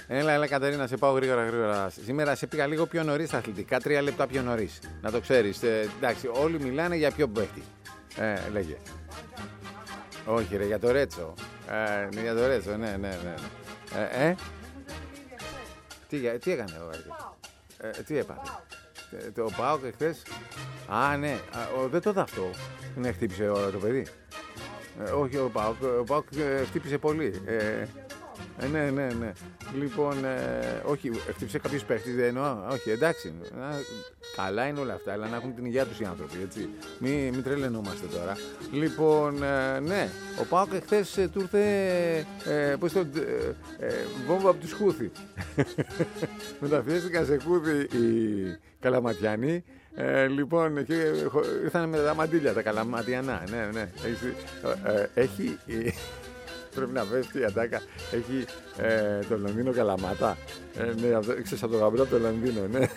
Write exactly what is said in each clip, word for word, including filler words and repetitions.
Έλα, έλα, Κατερίνα, σε πάω γρήγορα, γρήγορα. Σήμερα σε πήγα λίγο πιο νωρίς στα αθλητικά, τρία λεπτά πιο νωρίς. Να το ξέρεις. Ε, εντάξει, όλοι μιλάνε για ποιο παίχτη. Ε, λέγε. Όχι, ρε, για το Ρέτσο. Ε, για το Ρέτσο, ναι, ναι, ναι. Ε, ε? Τι, τι έκανε ο Άρκης? Ε, τι έπαθε? Ε, το ΠΑΟΚ εχθές. Α, ναι, α, ο, δεν το δαυτό. Ναι, χτύπησε ο, το παιδί. Ε, όχι, ο ΠΑΟΚ, ο ΠΑΟΚ ε, χτύπησε πολύ. Ε, Ε, ναι, ναι, ναι. Λοιπόν, ε, όχι, χτύπησε κάποιος παίχτης, δεν εννοώ. Όχι, εντάξει. Α, καλά είναι όλα αυτά, αλλά να έχουν την υγεία τους οι άνθρωποι, έτσι. Μην μη τρελαινόμαστε τώρα. Λοιπόν, ε, ναι, ο ΠΑΟΚ εχθές ε, του ήρθε, ε, πώς το, ε, ε, βόμβα από τους Χούθη. Μεταφιέστηκαν σε Χούθη οι Καλαματιανοί. Ε, λοιπόν, και ήρθαν με τα μαντήλια, τα Καλαματιανά. Ναι, ναι. Έχει... Ε, έχει πρέπει να πέφτει η ατάκα. Έχει ε, το Λονδίνο Καλαμάτα. Ε, ναι, ξέρεις από το γαμπρό από το Λονδίνο, ναι.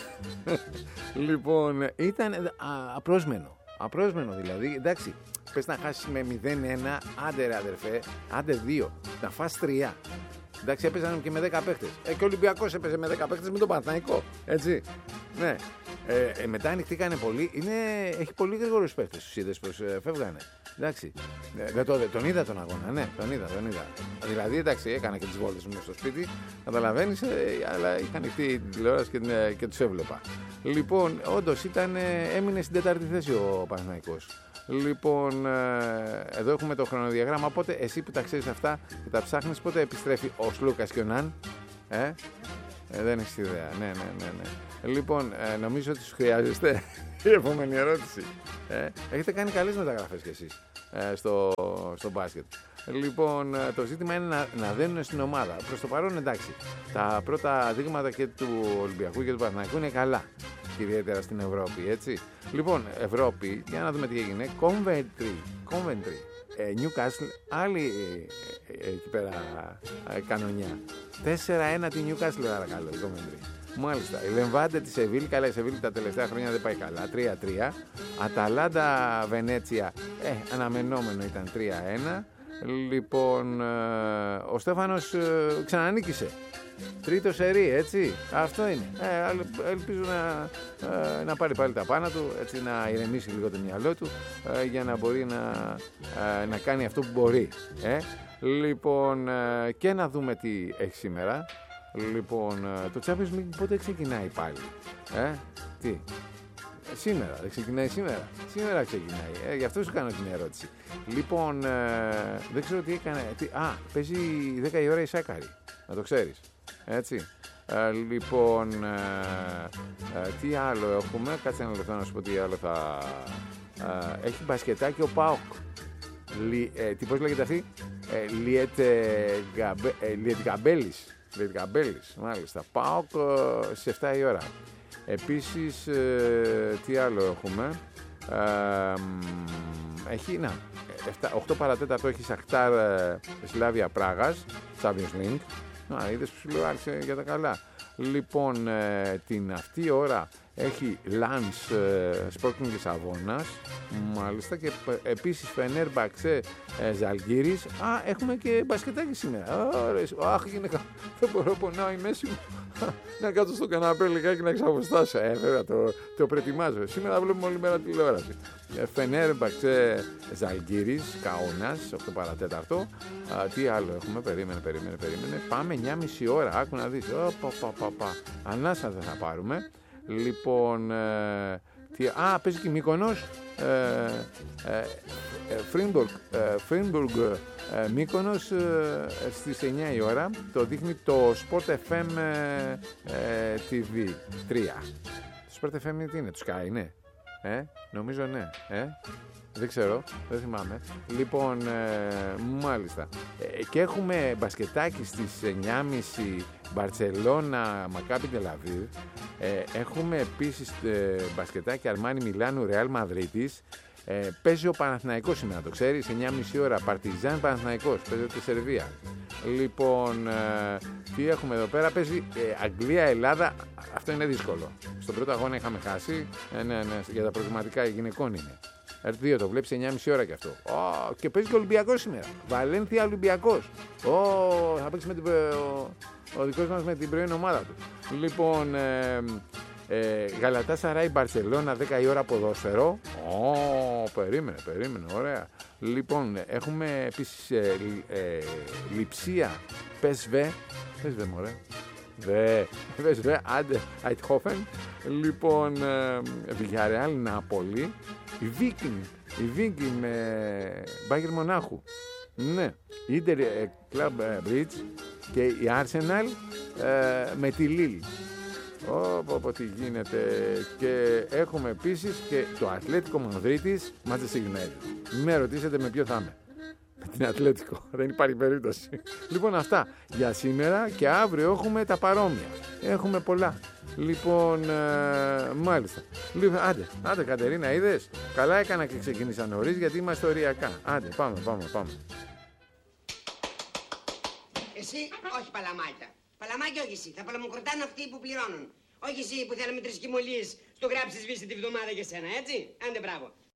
Λοιπόν, ήταν α, απρόσμενο. Απρόσμενο δηλαδή. Εντάξει, πες να χάσεις με μηδέν ένα, άντε ρε αδερφέ, άντε δύο. Να φας τρία. Εντάξει, έπαιζαν και με δέκα παίχτες. Ε, και ο Ολυμπιακός έπαιζε με δέκα παίχτες με τον Παναθηναϊκό. Έτσι. Ναι. Ε, ε, μετά ανοιχτήκανε πολύ. Είναι, έχει πολύ γρήγορους παίχτες. Τους είδες πως ε, φεύγανε. Εντάξει. Ε, δεν το, τον είδα τον αγώνα. Ναι, τον είδα, τον είδα. Δηλαδή, εντάξει, έκανα και τις βόλτες μου στο σπίτι. Καταλαβαίνεις, ε, αλλά είχα ανοιχτή την τηλεόραση και, ε, και τους έβλεπα. Λοιπόν, όντως ήταν, ε, έμεινε στην τέταρτη θέση ο Παναθηναϊκός. Λοιπόν, ε, εδώ έχουμε το χρονοδιαγράμμα. Οπότε εσύ που τα ξέρεις αυτά και τα ψάχνεις, πότε επιστρέφει ο Σλούκας και ο Ναν? Ε, ε, δεν έχεις ιδέα. Ναι, ναι, ναι, ναι. Λοιπόν, ε, νομίζω ότι τους χρειάζεστε. Η επόμενη ερώτηση. Ε, έχετε κάνει καλές μεταγραφές κι εσείς ε, στο, στο μπάσκετ. Λοιπόν, το ζήτημα είναι να, να δένουν στην ομάδα. Προς το παρόν, εντάξει, τα πρώτα δείγματα και του Ολυμπιακού και του Παναθηναϊκού είναι καλά. Και ιδιαίτερα στην Ευρώπη, έτσι. Λοιπόν, Ευρώπη, για να δούμε τι έγινε. Coventry, Coventry, ε, Newcastle, άλλη ε, ε, εκεί πέρα ε, κανονιά. τέσσερα ένα τη Newcastle, παρακαλώ, η Coventry. Μάλιστα. Η Λεμβάντε τη Σεβίλη, καλά, η Σεβίλη τα τελευταία χρόνια δεν πάει καλά. τρία τρία. Αταλάντα Βενέτσια, ε, αναμενόμενο ήταν τρία ένα. Λοιπόν, ε, ο Στέφανος ε, ξανανίκησε. Τρίτο σερί, έτσι. Αυτό είναι. Ε, ελπίζω να, ε, να πάρει πάλι τα πάνω του, έτσι, να ηρεμήσει λίγο το μυαλό του, ε, για να μπορεί να, ε, να κάνει αυτό που μπορεί. Ε. Λοιπόν, ε, και να δούμε τι έχει σήμερα. Λοιπόν, ε, το Champions League πότε ξεκινάει πάλι? Ε, τι? Σήμερα, δεν ξεκινάει σήμερα. Σήμερα ξεκινάει. Ε, γι' αυτό σου κάνω την ερώτηση. Λοιπόν, ε, δεν ξέρω τι έκανε. Τι, α, παίζει δέκα η ώρα η Σάκαρη. Να το ξέρεις. Έτσι. Ε, λοιπόν, ε, ε, τι άλλο έχουμε? Κάτσε ένα λεπτό να σου πω τι άλλο θα... Ε, έχει μπασκετάκι ο ΠΑΟΚ. Λι, ε, τι πώς λέγεται αυτή? Ε, Λιέτε Γκαμπέ, ε, Γκαμπέλης. Γκαμπέλης, μάλιστα. ΠΑΟΚ ε, στις εφτά η ώρα. Επίσης, ε, τι άλλο έχουμε? Ε, έχει, να, οκτώ παρατέταρτο έχει Σαχτάρ ε, Σλάβια Πράγας, Champions League. Να, είδες που σου λέω, άρχισε για τα καλά. Λοιπόν, ε, την αυτή ώρα έχει Λανς ε, Sporting της Αβώνας, μάλιστα, και ε, επίσης Φενέρμπαξε ε, Ζαλγκύρης. Α, έχουμε και μπασκετάκι σήμερα. Αχ, γυναίκα, δεν μπορώ, πονάω η μέση μου. Να κάτσω στο καναπέ λιγάκι να ξαποστάσω. Ε, βέβαια, το, το προετοιμάζω. Σήμερα βλέπουμε όλη μέρα τηλεόραση. Φενέρμπαξε Ζαλγκύρης, Καόνας, οκτώ παρατέταρτο. Α, τι άλλο έχουμε? Περίμενε, περίμενε, περίμενε. Πάμε εννιά και μισή ώρα. Άκου να δεις. Ω, πα, πα, πα, πα. Ανάσα δεν θα πάρουμε. Λοιπόν, ε, τι, α, παίζει και Μύκονος. Ε, ε, Φρίνμπουργκ, Φρίνμπουργκ ε, Μύκονος ε, στις εννιά η ώρα. Το δείχνει το Sport εφ εμ ε, ε, τι βι τρία. Το Sport εφ εμ τι είναι? Το Sky είναι? Ε, νομίζω ναι. Ε, δεν ξέρω, δεν θυμάμαι. Λοιπόν, ε, μάλιστα. Ε, και έχουμε μπασκετάκι στις εννιά και μισή Μπαρτσελώνα, Μακάμπι Τελαβίβ. Ε, έχουμε επίσης ε, μπασκετάκι Αρμάνι Μιλάνου, Ρεάλ Μαδρίτης. Ε, παίζει ο Παναθηναϊκός σήμερα, το ξέρεις, εννιά και μισή ώρα. Παρτιζάν Παναθηναϊκός, παίζει στη Σερβία. Λοιπόν, ε, τι έχουμε εδώ πέρα? Παίζει ε, Αγγλία-Ελλάδα. Αυτό είναι δύσκολο. Στον πρώτο αγώνα είχαμε χάσει. Ε, ναι, ναι, για τα προγραμματικά γυναικών είναι. Ερ δύο το βλέπεις εννιά και μισή ώρα κι αυτό. Oh, και παίζει και ο Ολυμπιακός σήμερα. Βαλένθια Ολυμπιακός. Oh, θα παίξει με την, ο, ο δικός μας με την πρωινή ομάδα του. Λοιπόν, ε, ε, Γαλατάσαράι Μπαρσελόνα, δέκα η ώρα ποδόσφαιρο. Oh, περίμενε, περίμενε, ωραία. Λοιπόν, έχουμε επίσης ε, ε, Λειψία, Πεσβέ. Πεσβέ, μωρέ. Δε, Πεσβέ, Άντε, Αιτχόφεν. Λοιπόν, Βιγιαρεάλ, Νάπολη. Η Βίκιν, η Βίκιν με Μπάγερ Μονάχου. Ναι, Ίντερ Κλαμπ Μπρίτζ και η Arsenal ε, με τη Λίλ. Όπω τι γίνεται. Και έχουμε επίσης και το Ατλέτικο Μαδρίτης Manchester United. Με ρωτήσετε με ποιο θα είμαι. Με την Ατλέτικο. Δεν υπάρχει περίπτωση. Λοιπόν, αυτά για σήμερα και αύριο έχουμε τα παρόμοια. Έχουμε πολλά. Λοιπόν, ε, μάλιστα. Λοιπόν, άντε, άντε Κατερίνα, είδες. Καλά έκανα και ξεκίνησα νωρίς γιατί είμαστε οριακά. Άντε, πάμε, πάμε, πάμε. Εσύ, όχι παλαμάκια. Παλαμάκια όχι εσύ. Θα παλαμοκροτάνε αυτοί που πληρώνουν. Όχι εσύ που θέλαμε τρεις κοιμωλίες στο γράψεις σβήσει τη βδομάδα για σένα, έτσι. Άντε, μπράβο.